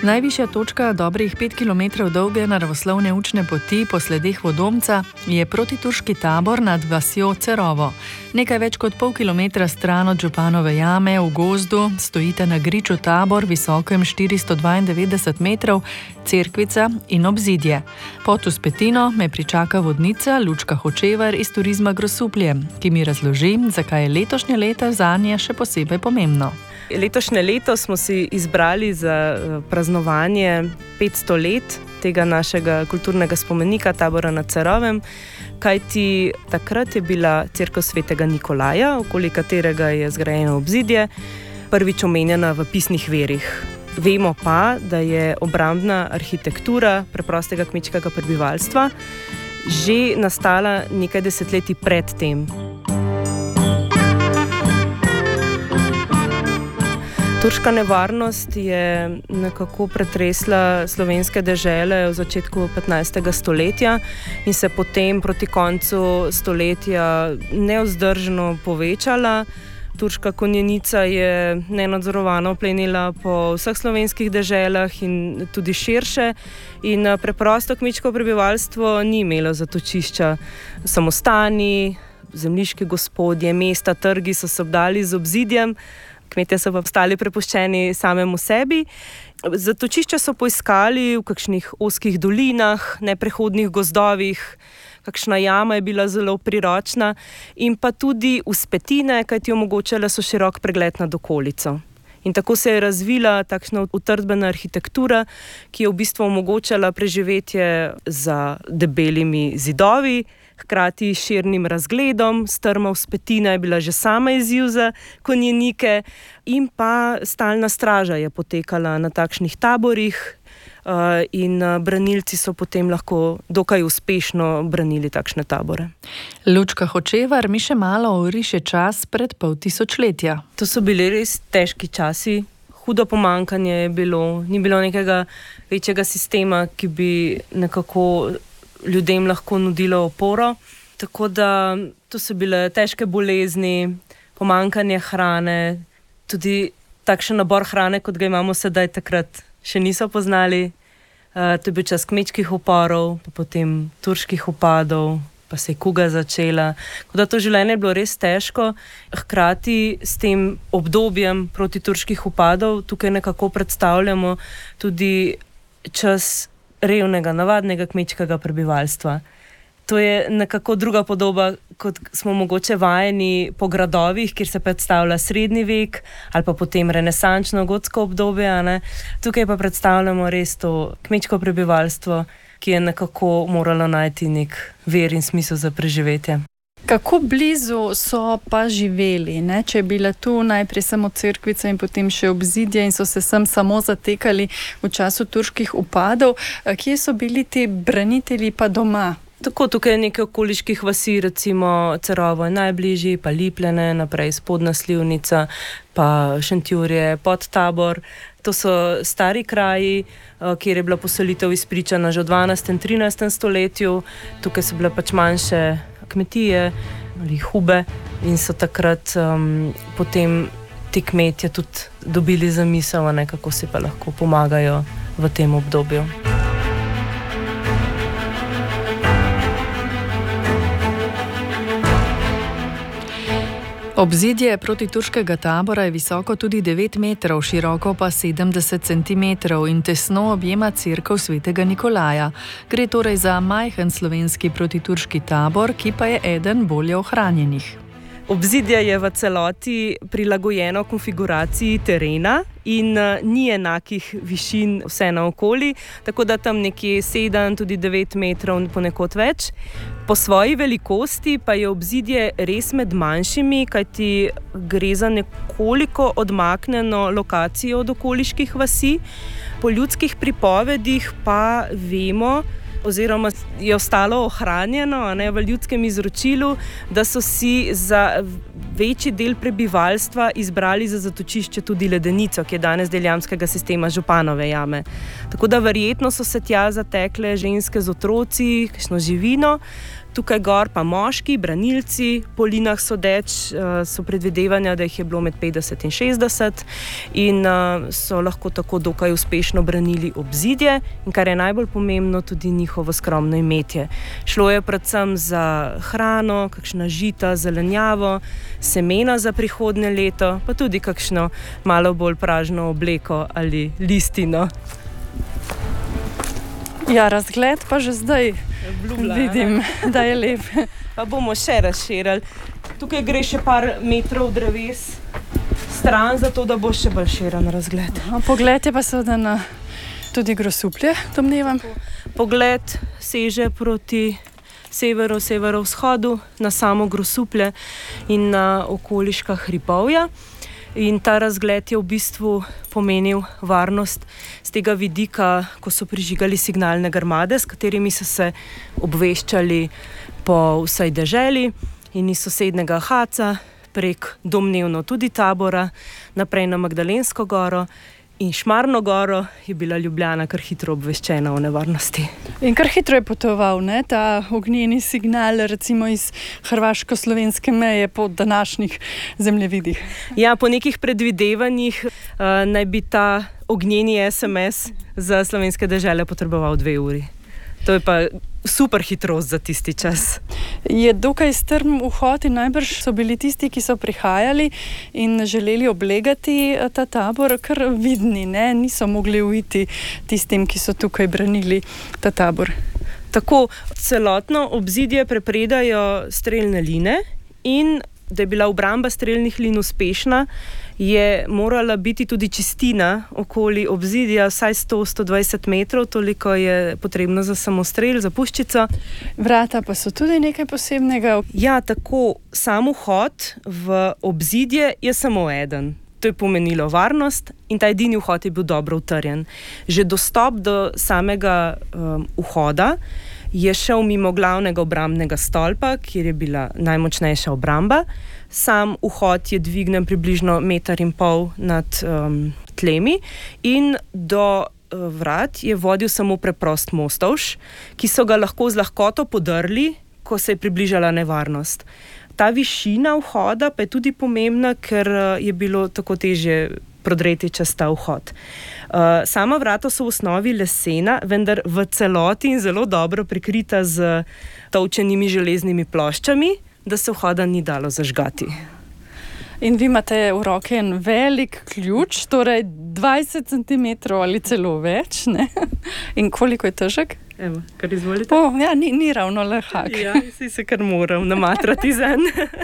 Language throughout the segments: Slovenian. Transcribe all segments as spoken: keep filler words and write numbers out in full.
Najvišja točka dobrih pet kilometrov dolge naravoslovne učne poti po sledeh Vodomca je protiturški tabor nad vasjo Cerovo. Nekaj več kot pol kilometra stran od Županove jame v gozdu stojite na griču tabor visokem štiristo dvaindevetdeset metrov, cerkvica in obzidje. Pod vzpetino me pričaka vodnica Lučka Hočevar iz Turizma Grosuplje, ki mi razloži, zakaj je letošnje leto zanje še posebej pomembno. Letošnje leto smo si izbrali za praznovanje petsto let tega našega kulturnega spomenika tabora na Cerovem, kajti takrat je bila cerkev svetega Nikolaja, okoli katerega je zgrajeno obzidje, prvič omenjena v pisnih verih. Vemo pa, da je obrambna arhitektura preprostega kmečkega prebivalstva že nastala nekaj desetletij pred tem. Turška nevarnost je nekako pretresla slovenske dežele v začetku petnajstega stoletja in se potem proti koncu stoletja nevzdržno povečala. Turška konjenica je nenadzorovano plenila po vseh slovenskih deželah in tudi širše in preprosto kmečko prebivalstvo ni imelo zatočišča. Samostani, zemljiški gospodje, mesta, trgi so se obdali z obzidjem, kmetje so pa ostali prepuščeni samemu sebi. Zatočišča so poiskali v kakšnih ozkih dolinah, neprehodnih gozdovih, kakšna jama je bila zelo priročna in pa tudi vzpetine, kajti omogočale so širok pregled nad okolico. In tako se je razvila takšna utrdbena arhitektura, ki je v bistvu omogočala preživetje za debelimi zidovi, hkrati s širnim razgledom. Strma vzpetina je bila že sama izziv za konjenike in pa stalna straža je potekala na takšnih taborih in branilci so potem lahko dokaj uspešno branili takšne tabore. Lučka Hočevar mi še malo oriše čas pred pol tisočletja. To so bili res težki časi, hudo pomanjkanje je bilo, ni bilo nekega večjega sistema, ki bi nekako ljudem lahko nudilo oporo. Tako da to so bile težke bolezni, pomanjkanje hrane, tudi takšen nabor hrane, kot ga imamo sedaj, takrat še niso poznali. Uh, to je bil čas kmečkih uporov, pa potem turških upadov, pa se je kuga začela. Tako da to življenje je bilo res težko. Hkrati s tem obdobjem proti turških upadov tukaj nekako predstavljamo tudi čas revnega, navadnega kmečkega prebivalstva. To je nekako druga podoba, kot smo mogoče vajeni po gradovih, kjer se predstavlja srednji vek ali pa potem renesančno gotsko obdobje. Ne? Tukaj pa predstavljamo res to kmečko prebivalstvo, ki je nekako moralo najti nek ver in smisel za preživetje. Kako blizu so pa živeli, ne? Če je bila tu najprej samo cerkvica in potem še obzidje in so se sem samo zatekali v času turških upadov, kje so bili ti branitelji pa doma? Tako, tukaj je nekaj okoliških vasi, recimo Cerovo je najbližji, pa Lipljene, naprej Spodnja Slivnica, pa Šentjurje, Podtabor. To so stari kraji, kjer je bila poselitev izpričana že v dvanajstem, trinajstem stoletju. Tukaj so bile pač manjše kmetije ali hube in so takrat um, potem ti kmetje tudi dobili zamisel, ne, kako si pa lahko pomagajo v tem obdobju. Obzidje protiturškega tabora je visoko tudi devet metrov, široko pa sedemdeset centimetrov in tesno objema cerkev svetega Nikolaja. Gre torej za majhen slovenski protiturški tabor, ki pa je eden bolje ohranjenih. Obzidje je v celoti prilagojeno konfiguraciji terena in ni enakih višin vse naokoli, tako da tam nekje sedem, tudi devet metrov, ponekod več. Po svoji velikosti pa je obzidje res med manjšimi, kajti gre za nekoliko odmaknjeno lokacijo od okoliških vasi. Po ljudskih pripovedih pa vemo, oziroma je ostalo ohranjeno, ne, v ljudskem izročilu, da so si za večji del prebivalstva izbrali za zatočišče tudi Ledenico, ki je danes del jamskega sistema Županove jame. Tako da verjetno so se tja zatekle ženske z otroci, kakšno živino. Tukaj gor pa moški, branilci, po linah sodeč, so predvidevanja, da jih je bilo med petdeset in šestdeset in so lahko tako dokaj uspešno branili obzidje in kar je najbolj pomembno, tudi njihovo skromno imetje. Šlo je predvsem za hrano, kakšna žita, zelenjavo, semena za prihodnje leto, pa tudi kakšno malo bolj pražno obleko ali listino. Ja, razgled pa že zdaj Blubla, vidim, ne? Da je lep. Pa bomo še razširili. Tukaj gre še par metrov dreves stran, zato da bo še bolj širen razgled. Aha, pogled je pa seveda na tudi Grosuplje, domnevam. Pogled seže proti severu, severovzhodu, na samo Grosuplje in na okoliška hribovja. In ta razgled je v bistvu pomenil varnost z tega vidika, ko so prižigali signalne grmade, s katerimi so se obveščali po vsej deželi in iz sosednega Haca prek domnevno tudi Tabora, naprej na Magdalensko goro in Šmarno goro je bila Ljubljana kar hitro obveščena o nevarnosti. In kar hitro je potoval, ne, ta ognjeni signal, recimo iz hrvaško-slovenske meje po današnjih zemljevidih. Ja, po nekih predvidevanjih uh, naj bi ta ognjeni es em es za slovenske dežele potreboval dve uri. To je pa super hitrost za tisti čas. Je dokaj strm vhod in najbrž so bili tisti, ki so prihajali in želeli oblegati ta tabor, kar vidni, ne? Niso mogli uiti tistim, ki so tukaj branili ta tabor. Tako, celotno obzidje prepredajo strelne line in da je bila obramba strelnih lin uspešna, je morala biti tudi čistina okoli obzidja vsaj sto do sto dvajset metrov, toliko je potrebno za samostrel, za puščico. Vrata pa so tudi nekaj posebnega. Ja, tako, sam vhod v obzidje je samo eden. To je pomenilo varnost in ta edini vhod je bil dobro utrjen. Že dostop do samega um, vhoda je šel mimo glavnega obrambnega stolpa, kjer je bila najmočnejša obramba. Sam vhod je dvignen približno meter in pol nad um, tlemi in do uh, vrat je vodil samo preprost mostovš, ki so ga lahko z lahkoto podrli, ko se je približala nevarnost. Ta višina vhoda pa je tudi pomembna, ker je bilo tako težje prodreti čez ta vhod. Uh, sama vrata so v osnovi lesena, vendar v celoti in zelo dobro prikrita z tolčenimi železnimi ploščami, da se vhoda ni dalo zažgati. In vi imate v roki en velik ključ, torej dvajset centimetrov ali celo več, ne? In koliko je težek? Evo, kar izvolite. O, ja, ni, ni ravno lahak. Ja, si se kar moral namatrati zen.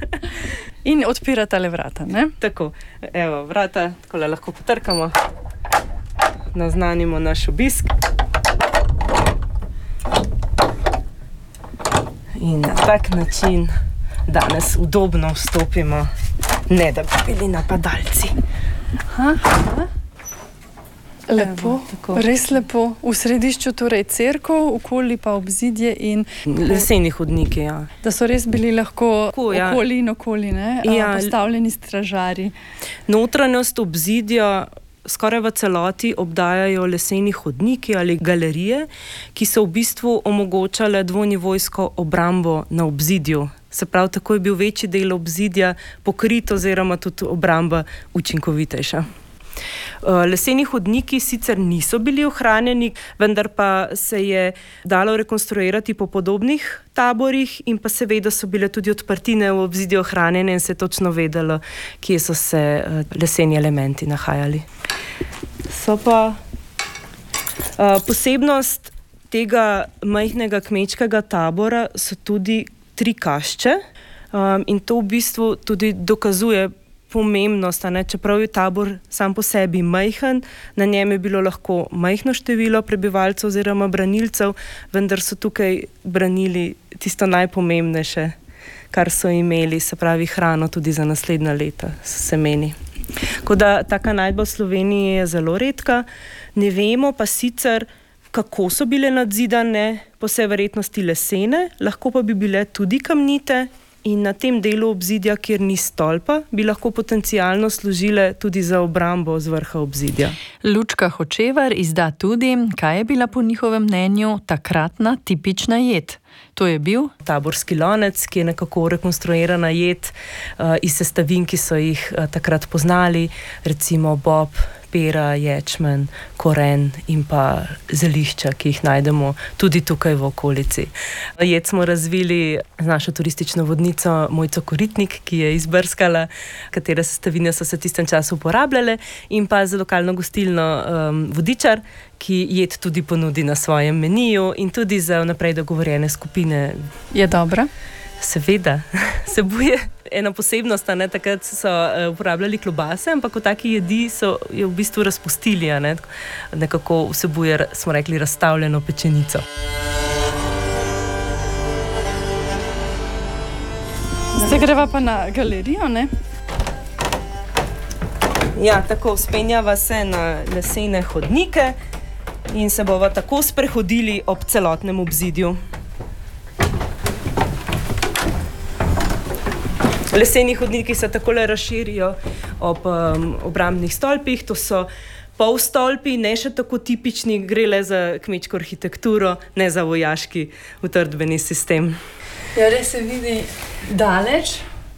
In odpirate le vrata, ne? Tako, evo, vrata, takole lahko potrkamo, naznanimo naš obisk. In na tak način danes udobno vstopimo, ne da bi bili napadalci. Aha, aha. Lepo, evo, res lepo. V središču torej cerkev, okoli pa obzidje in leseni hodniki, ja. Da so res bili lahko Tako, ja. okoli in okoli, ne? Ja. Postavljeni stražarji. Notranjost obzidja skoraj v celoti obdajajo leseni hodniki ali galerije, ki so v bistvu omogočale dvonivojsko obrambo na obzidju. Se pravi, tako je bil večji del obzidja pokrit oziroma tudi obramba učinkovitejša. Leseni hodniki sicer niso bili ohranjeni, vendar pa se je dalo rekonstruirati po podobnih taborih in pa seveda so bile tudi odprtine v obzidju ohranjene in se je točno vedelo, kje so se leseni elementi nahajali. So pa uh, posebnost tega majhnega kmečkega tabora so tudi tri kašče um, in to v bistvu tudi dokazuje pomembnost, ne? Čeprav je tabor sam po sebi majhen, na njem je bilo lahko majhno število prebivalcev oziroma branilcev, vendar so tukaj branili tisto najpomembnejše, kar so imeli, se pravi hrano tudi za naslednja leta, semeni. Tako da taka najdba v Sloveniji je zelo redka, ne vemo pa sicer, kako so bile nadzidane, po vsej verjetnosti lesene, lahko pa bi bile tudi kamnite in na tem delu obzidja, kjer ni stolpa, bi lahko potencialno služile tudi za obrambo z vrha obzidja. Lučka Hočevar izda tudi, kaj je bila po njihovem mnenju takratna tipična jed. To je bil taborski lonec, ki je nekako rekonstruirana jed uh, iz sestavin, ki so jih uh, takrat poznali, recimo bob, pera, ječmen, koren in pa zelišča, ki jih najdemo tudi tukaj v okolici. Jed smo razvili z našo turistično vodnico Mojco Koritnik, ki je izbrskala, katere sestavine so se v tistem času uporabljale, in pa za lokalno gostilno um, Vodičar, ki jed tudi ponudi na svojem meniju in tudi za vnaprej dogovorjene skupine. Je dobra? Seveda, sebuje ena posebnost, ne, takrat so uh, uporabljali klobase, ampak v taki jedi so jo v bistvu razpustili, ne, nekako vsebuje, smo rekli, razstavljeno pečenico. Zdaj greva pa na galerijo, ne? Ja, tako vzpenjava se na lesene hodnike in se bova tako sprehodili ob celotnem obzidju. Leseni hodniki se takole razširijo ob um, obrambnih stolpih, to so polstolpi, ne še tako tipični, gre le za kmečko arhitekturo, ne za vojaški utrdbeni sistem. Ja, res se vidi daleč.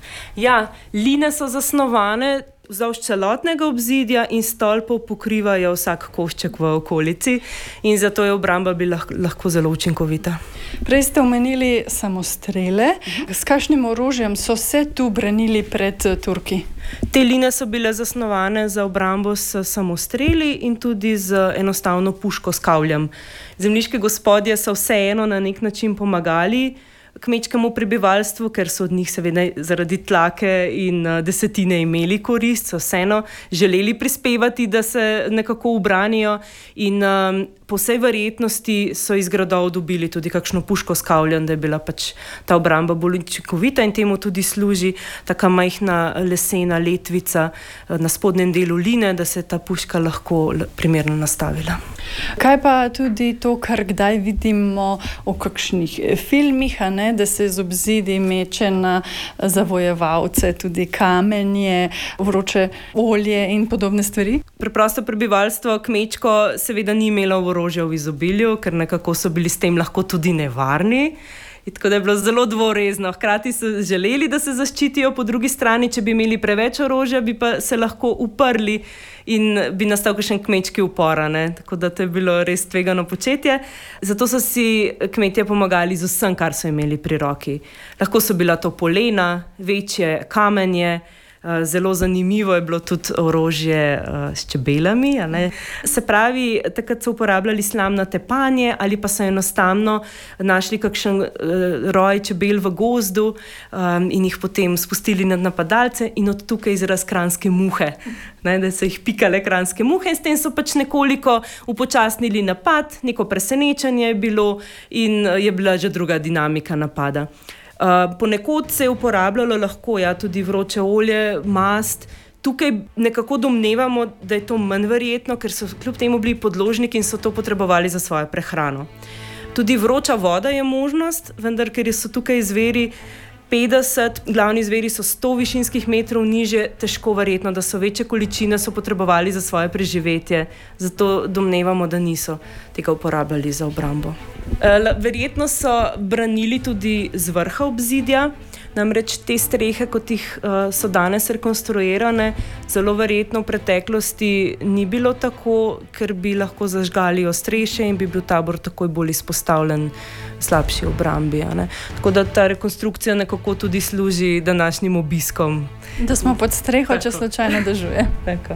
Ja, line so zasnovane vzdolž celotnega obzidja in stolpov pokrivajo vsak košček v okolici in zato je obramba bi lahko, lahko zelo učinkovita. Prej ste omenili samostrele. S kakšnim orožjem so se tu branili pred Turki? Te line so bile zasnovane za obrambo s samostreli in tudi z enostavno puško s kavljem. Zemljiški gospodje so vseeno na nek način pomagali kmečkemu prebivalstvu, ker so od njih seveda zaradi tlake in desetine imeli korist, so vseeno želeli prispevati, da se nekako ubranijo in um, po vsej verjetnosti so iz gradov dobili tudi kakšno puško s kavljem, da je bila pač ta obramba bolj učinkovita in temu tudi služi taka majhna lesena letvica na spodnjem delu line, da se je ta puška lahko primerno nastavila. Kaj pa tudi to, kar kdaj vidimo v kakšnih filmih, a ne, da se z obzidij meče na zavojevalce, tudi kamenje, vroče olje in podobne stvari? Preprosto prebivalstvo kmečko seveda ni imelo orožja v izobilju, ker nekako so bili s tem lahko tudi nevarni. In tako da je bilo zelo dvorezno. Hkrati so želeli, da se zaščitijo, po drugi strani, če bi imeli preveč orožja, bi pa se lahko uprli in bi nastal kakšen kmečki upor, ne? Tako da to je bilo res tvegano početje. Zato so si kmetje pomagali z vsem, kar so imeli pri roki. Lahko so bila to polena, večje kamenje. Zelo zanimivo je bilo tudi orožje s čebelami. Se pravi, takrat so uporabljali slamnate panje ali pa so enostavno našli kakšen roj čebel v gozdu in jih potem spustili nad napadalce in od tukaj izraz kranjske muhe. Ne, da so jih pikale kranjske muhe in s tem so pač nekoliko upočasnili napad, neko presenečenje je bilo in je bila že druga dinamika napada. Uh, ponekod se je uporabljalo lahko ja, tudi vroče olje, mast. Tukaj nekako domnevamo, da je to manj verjetno, ker so kljub temu bili podložniki in so to potrebovali za svojo prehrano. Tudi vroča voda je možnost, vendar ker so tukaj zveri petdeset, glavni zveri so sto višinskih metrov niže, težko verjetno, da so večje količine so potrebovali za svoje preživetje. Zato domnevamo, da niso tega uporabljali za obrambo. E, verjetno so branili tudi z vrha obzidja, namreč te strehe, kot jih uh, so danes rekonstruirane, zelo verjetno v preteklosti ni bilo tako, ker bi lahko zažgali ostrešje in bi bil tabor takoj bolj izpostavljen slabši obrambi. Ne? Tako da ta rekonstrukcija nekako tudi služi današnjim obiskom. Da smo pod streho, tako. Če slučajno dežuje. Tako.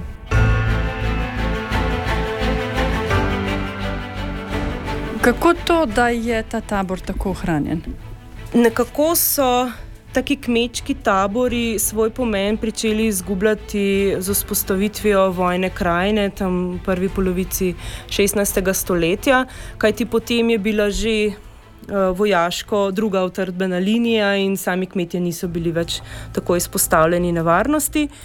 Kako to, da je ta tabor tako ohranjen? Nekako so taki kmečki tabori svoj pomen pričeli izgubljati z vzpostavitvijo vojne krajine tam v prvi polovici šestnajstega stoletja, kajti potem je bila že uh, vojaško druga utrdbena linija in sami kmetje niso bili več tako izpostavljeni nevarnosti.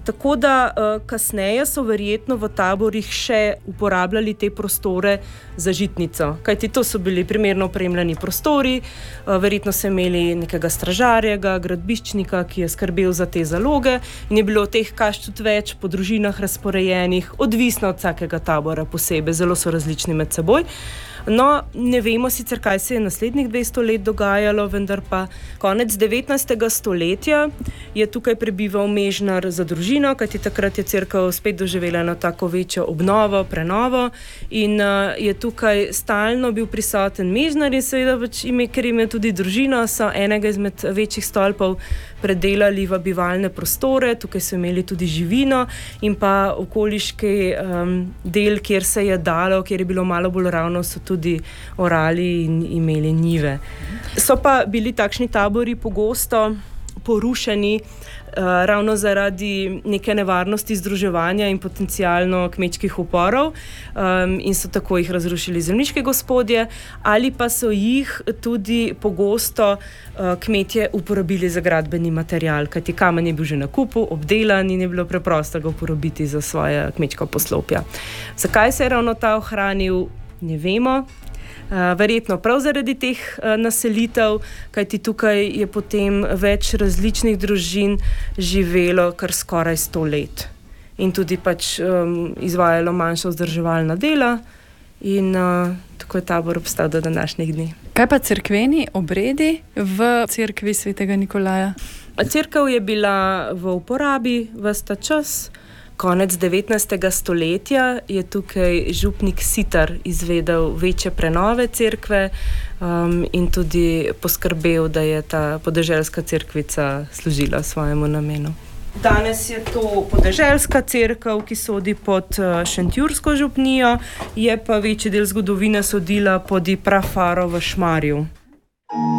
Tako da kasneje so verjetno v taborih še uporabljali te prostore za žitnico. Kajti to so bili primerno opremljeni prostori, verjetno so imeli nekega stražarjega, gradbiščnika, ki je skrbel za te zaloge in je bilo teh kaš tudi več po družinah razporejenih, odvisno od vsakega tabora posebej, zelo so različni med seboj. No, ne vemo sicer, kaj se je naslednjih dvesto let dogajalo, vendar pa konec devetnajstega stoletja je tukaj prebival mežnar za družino, kajti takrat je cerkev spet doživela eno tako večjo obnovo, prenovo in uh, je tukaj stalno bil prisoten mežnar in seveda, ime, ker im je tudi družina, so enega izmed večjih stolpov predelali v bivalne prostore, tukaj so imeli tudi živino in pa okoliški um, del, kjer se je dalo, kjer je bilo malo bolj ravno, so tudi orali in imeli njive. So pa bili takšni tabori pogosto porušeni uh, ravno zaradi neke nevarnosti združevanja in potencialno kmečkih uporov um, in so tako jih razrušili zemljiški gospodje ali pa so jih tudi pogosto uh, kmetje uporabili za gradbeni material, kajti kamen je bil že na kupu, obdelan in je bilo preprosto ga uporabiti za svoje kmečka poslopja. Zakaj se je ravno ta ohranil, ne vemo. Uh, verjetno prav zaradi teh uh, naselitev, kajti tukaj je potem več različnih družin živelo kar skoraj sto let in tudi pač um, izvajalo manjša vzdrževalna dela in uh, tako je tabor obstal do današnjih dni. Kaj pa cerkveni obredi v cerkvi svetega Nikolaja? Cerkev je bila v uporabi ves ta čas. Konec devetnajstega stoletja je tukaj župnik Sitar izvedel večje prenove cerkve um, in tudi poskrbel, da je ta podeželska cerkvica služila svojemu namenu. Danes je to podeželska cerkev, ki sodi pod šentjursko župnijo, je pa večji del zgodovine sodila pod Prafaro v Šmarju.